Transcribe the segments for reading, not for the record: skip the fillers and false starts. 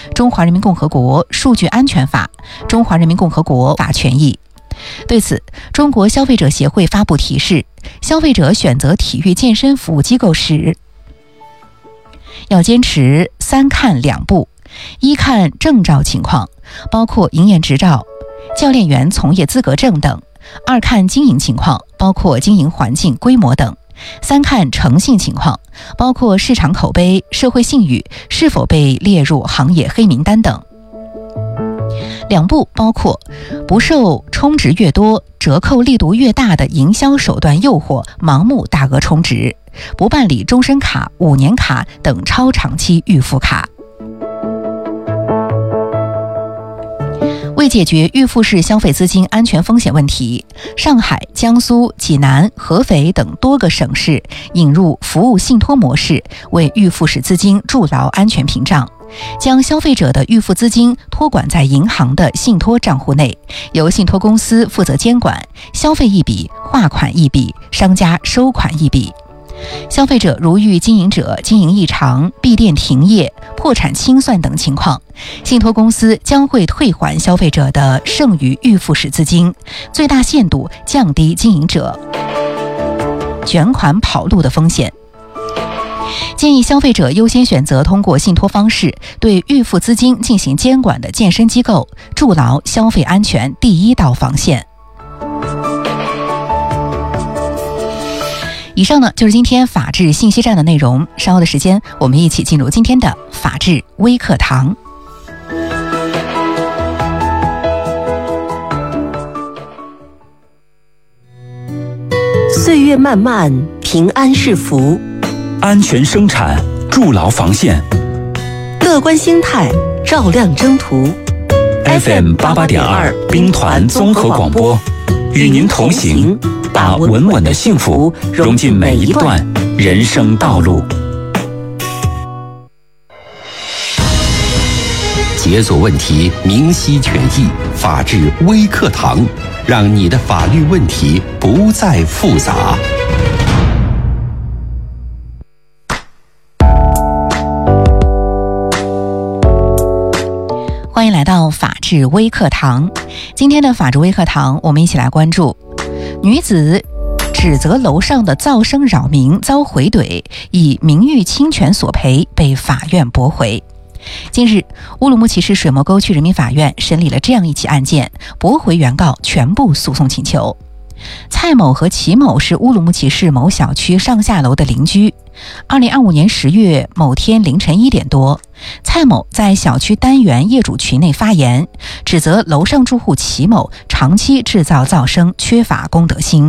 中华人民共和国数据安全法、中华人民共和国法权益。对此，中国消费者协会发布提示，消费者选择体育健身服务机构时，要坚持3看2不：一看证照情况，包括营业执照、教练员从业资格证等；二看经营情况，包括经营环境、规模等；三看诚信情况，包括市场口碑、社会信誉是否被列入行业黑名单等。2不包括不受充值越多、折扣力度越大的营销手段诱惑，盲目大额充值；不办理终身卡、5年卡等超长期预付卡。为解决预付式消费资金安全风险问题，上海、江苏、济南、合肥等多个省市引入服务信托模式，为预付式资金筑牢安全屏障，将消费者的预付资金托管在银行的信托账户内，由信托公司负责监管，消费一笔，划款一笔，商家收款一笔。消费者如遇经营者经营异常、闭店停业、破产清算等情况，信托公司将会退还消费者的剩余预付式资金，最大限度降低经营者卷款跑路的风险。建议消费者优先选择通过信托方式对预付资金进行监管的健身机构，筑牢消费安全第一道防线。以上呢就是今天法治信息站的内容，稍后的时间我们一起进入今天的法治微课堂。 岁月漫漫，平安是福； 安全生产，筑牢防线； 乐观心态，照亮征途。 FM88.2 兵团综合广播，与您同行，把稳稳的幸福融进每一段人生道路。 解锁问题，明晰权益，法治微课堂，让你的法律问题不再复杂。 欢迎来到法治微课堂。今天的法治微课堂，我们一起来关注女子指责楼上的噪声扰民遭回怼，以名誉侵权索赔被法院驳回。近日，乌鲁木齐市水磨沟区人民法院审理了这样一起案件，驳回原告全部诉讼请求。蔡某和齐某是乌鲁木齐市某小区上下楼的邻居。2025年10月某天凌晨1点多，蔡某在小区单元业主群内发言，指责楼上住户齐某长期制造噪声，缺乏公德心。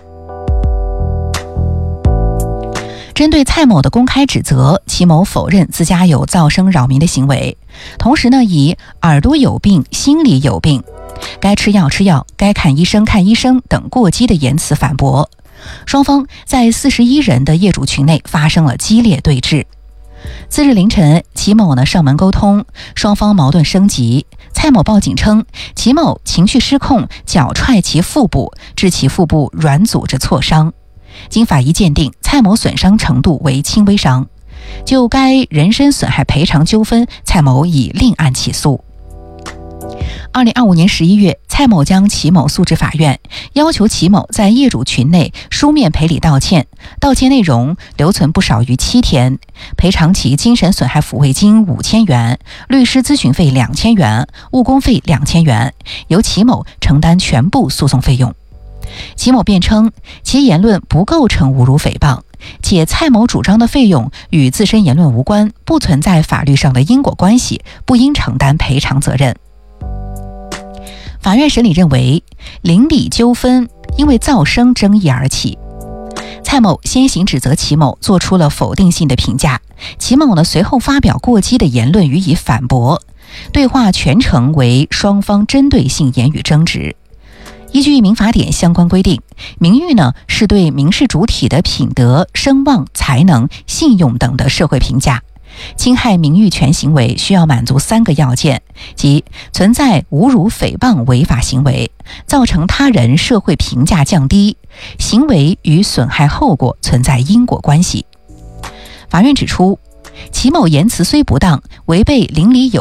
针对蔡某的公开指责，齐某否认自家有噪声扰民的行为，同时呢，以耳朵有病、心理有病、该吃药吃药、该看医生看医生等过激的言辞反驳。双方在41人的业主群内发生了激烈对峙。次日凌晨，齐某上门沟通，双方矛盾升级。蔡某报警称，齐某情绪失控，脚踹其腹部，致其腹部软组织挫伤。经法医鉴定，蔡某损伤程度为轻微伤。就该人身损害赔偿纠纷，蔡某已另案起诉。2025年11月，蔡某将齐某诉至法院，要求齐某在业主群内书面赔礼道歉，道歉内容留存不少于7天，赔偿其精神损害抚慰金5000元、律师咨询费2000元、误工费2000元，由齐某承担全部诉讼费用。齐某辩称，其言论不构成侮辱诽谤，且蔡某主张的费用与自身言论无关，不存在法律上的因果关系，不应承担赔偿责任。法院审理认为，邻里纠纷因为噪声争议而起。蔡某先行指责齐某做出了否定性的评价，齐某随后发表过激的言论予以反驳，对话全程为双方针对性言语争执。依据民法典相关规定，名誉是对民事主体的品德、声望、才能、信用等的社会评价。侵害名誉权行为需要满足3个要件，即存在侮辱诽谤违法行为，造成他人社会评价降低，行为与损害后果存在因果关系。法院指出，齐某言辞虽不当，违背邻里有